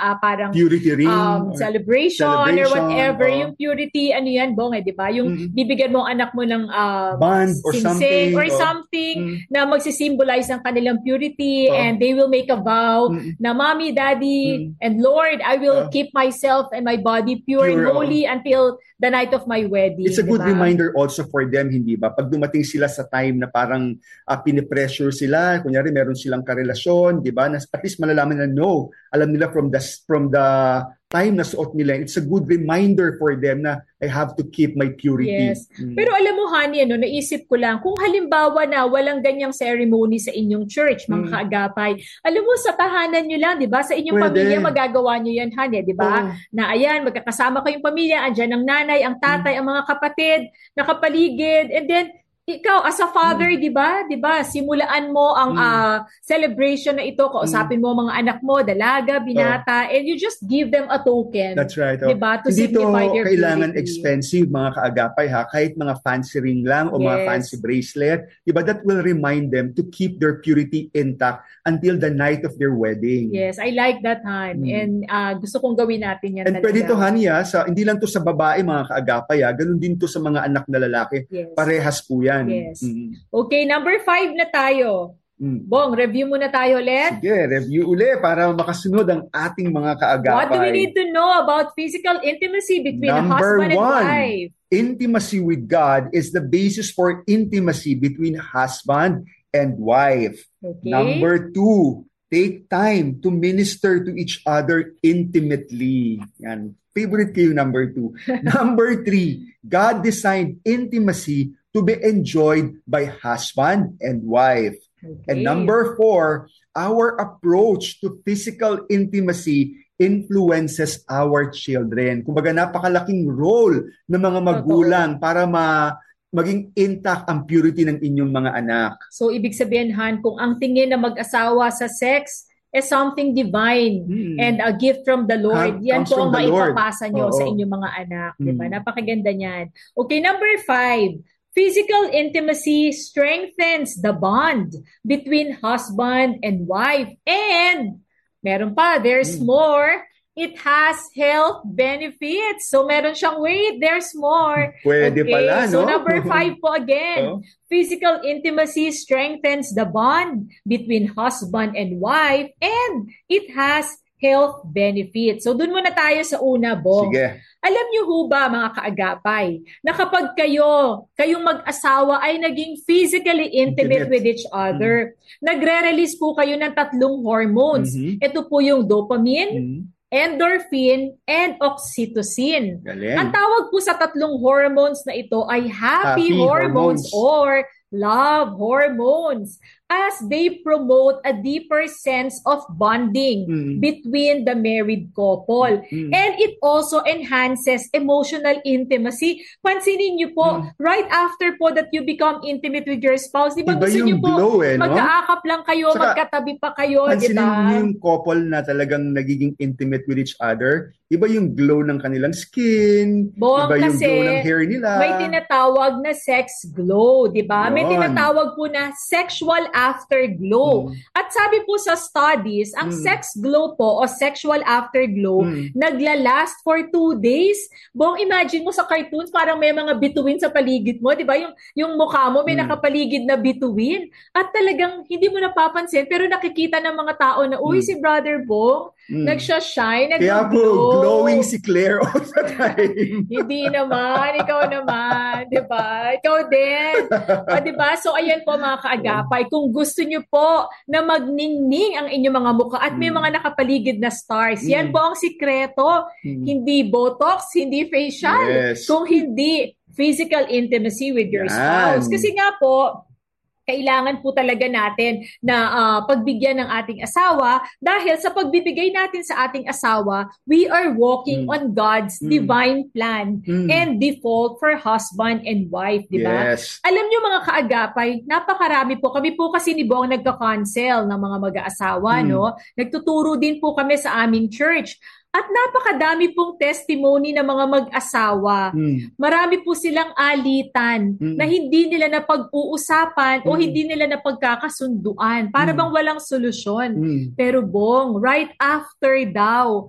parang Purity ring or celebration or whatever. oh. Yung purity, ano yan, Bong, di ba? Yung bibigyan mo ang anak mo ng band or something, something na magsisimbolize ng kanilang purity, and they will make a vow na, Mommy, Daddy, and Lord, I will keep myself and my body pure and holy until the night of my wedding. It's a good reminder also for them, hindi ba? Pag dumating sila sa time na parang pinipressure sila, kunyari meron silang karelasyon, di ba? At least malalaman na no, alam nila from the time na suot nila, it's a good reminder for them na I have to keep my purity. Yes. Pero alam mo, honey, naisip ko lang, kung halimbawa na walang ganyang ceremony sa inyong church, mga kaagapay, alam mo, sa tahanan nyo lang, di ba? Sa inyong pamilya, magagawa nyo yan, honey, di ba? Na ayan, magkakasama kayong pamilya, andyan ang nanay, ang tatay, ang mga kapatid, nakapaligid, and then, ikaw, as a father, di ba? Simulaan mo ang celebration na ito. Kausapin mo mga anak mo, dalaga, binata, and you just give them a token. That's right. Di ba? To hindi signify their kailangan purity. Expensive, mga kaagapay, ha? Kahit mga fancy ring lang o mga fancy bracelet, di ba? That will remind them to keep their purity intact until the night of their wedding. Yes, I like that, Han. And gusto kong gawin natin yan. And pwede to, Han, hindi lang to sa babae, mga kaagapay, ganun din to sa mga anak na lalaki. Yes. Parehas po yan. Yes. Okay, number 5 na tayo. Bong, review muna tayo ulit. Sige, review ulit para makasunod ang ating mga kaagapay. What do we need to know about physical intimacy between a husband and wife? Intimacy with God is the basis for intimacy between husband and wife. Okay. Number 2, take time to minister to each other intimately. Yan. Favorite ko yung number 2. Number 3, God designed intimacy to be enjoyed by husband and wife. Okay. And number 4, our approach to physical intimacy influences our children. Kumbaga, napakalaking role ng mga magulang para maging intact ang purity ng inyong mga anak. So, ibig sabihin, Han, kung ang tingin na mag-asawa sa sex is something divine and a gift from the Lord, yan po ang maipapasa nyo sa inyong mga anak. Diba? Napakaganda niyan. Okay, number 5. Physical intimacy strengthens the bond between husband and wife. And, meron pa, there's more. It has health benefits. So, meron siyang wait, there's more. Pwede pala, no? So, number 5 po again. Physical intimacy strengthens the bond between husband and wife. And, it has health benefits. So, dun muna tayo sa una, Bong. Sige. Alam niyo ho ba, mga kaagapay, na kapag kayong mag-asawa ay naging physically intimate with each other, nagre-release po kayo ng 3 hormones. Ito po yung dopamine, endorphin, and oxytocin. Galing. Ang tawag po sa 3 hormones na ito ay happy hormones or love hormones, as they promote a deeper sense of bonding between the married couple. And it also enhances emotional intimacy. Pansinin niyo po, right after po that you become intimate with your spouse, di ba gusto niyo po, magkaakap lang kayo, magkatabi pa kayo, di ba? Pansinin niyo yung couple na talagang nagiging intimate with each other, iba yung glow ng kanilang skin, Bong, iba yung glow ng hair nila. May tinatawag na sex glow, di ba? May tinatawag po na sexual afterglow. At sabi po sa studies, ang sex glow po o sexual afterglow naglalast for 2 days. Bong, imagine mo sa cartoons, parang may mga bituin sa paligid mo, di ba? Yung mukha mo may nakapaligid na bituin. At talagang hindi mo napapansin, pero nakikita ng mga tao na, uy, si Brother Bong, nagsha-shine, kaya po, glowing si Claire all the time. Hindi naman, ikaw naman, di ba? Ikaw din. O, di ba? So, ayan po mga kaagapay, kung gusto nyo po na magningning ang inyong mga mukha at may mga nakapaligid na stars, yan po ang sikreto. Hindi botox, hindi facial, kung hindi physical intimacy with your spouse. Kasi nga po, kailangan po talaga natin na pagbigyan ng ating asawa dahil sa pagbibigay natin sa ating asawa, we are walking on God's divine plan and default for husband and wife, di ba? Yes. Alam niyo mga kaagapay, napakarami po. Kami po kasi ni Bong nagka-counsel ng mga mag-aasawa, no? Nagtuturo din po kami sa aming church. At napakadami pong testimony ng mga mag-asawa. Marami po silang alitan na hindi nila napag-uusapan o hindi nila napagkakasunduan. Para bang walang solusyon. Pero Bong, right after daw